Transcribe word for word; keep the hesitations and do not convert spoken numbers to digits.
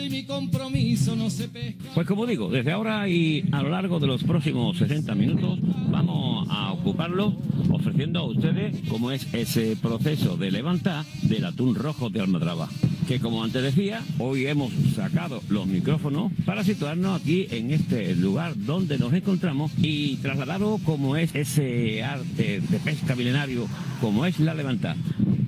Mi compromiso no se pesca. Pues como digo, desde ahora y a lo largo de los próximos sesenta minutos vamos a ocuparlo ofreciendo a ustedes cómo es ese proceso de levantar del atún rojo de Almadraba. Que como antes decía, hoy hemos sacado los micrófonos para situarnos aquí en este lugar donde nos encontramos y trasladaros cómo es ese arte de pesca milenario, como es la levantada.